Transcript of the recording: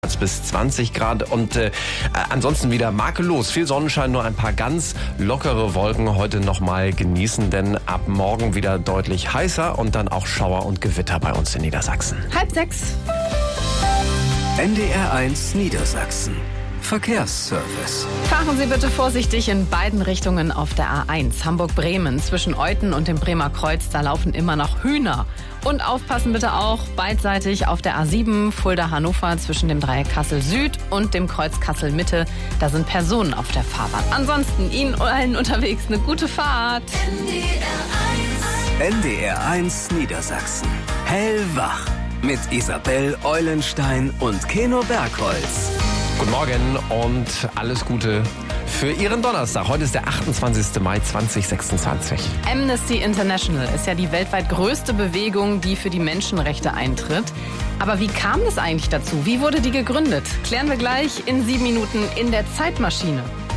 Bis 20 Grad und ansonsten wieder makellos. Viel Sonnenschein, nur ein paar ganz lockere Wolken heute nochmal genießen, denn ab morgen wieder deutlich heißer und dann auch Schauer und Gewitter bei uns in Niedersachsen. 5:30. NDR1 Niedersachsen. Verkehrsservice. Fahren Sie bitte vorsichtig in beiden Richtungen auf der A1 Hamburg-Bremen. Zwischen Euthen und dem Bremer Kreuz, da laufen immer noch Hühner. Und aufpassen bitte auch beidseitig auf der A7 Fulda-Hannover zwischen dem Dreieck Kassel-Süd und dem Kreuz Kassel-Mitte. Da sind Personen auf der Fahrbahn. Ansonsten Ihnen allen unterwegs eine gute Fahrt. NDR1 Niedersachsen. Hellwach. Mit Isabel Eulenstein und Keno Bergholz. Guten Morgen und alles Gute für Ihren Donnerstag. Heute ist der 28. Mai 2026. Amnesty International ist ja die weltweit größte Bewegung, die für die Menschenrechte eintritt. Aber wie kam es eigentlich dazu? Wie wurde die gegründet? Klären wir gleich in 7 Minuten in der Zeitmaschine.